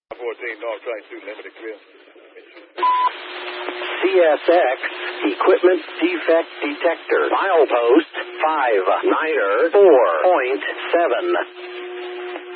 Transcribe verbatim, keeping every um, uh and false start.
fourteen North Train two limited clear. C S X Equipment Defect Detector. Milepost five niner four point seven.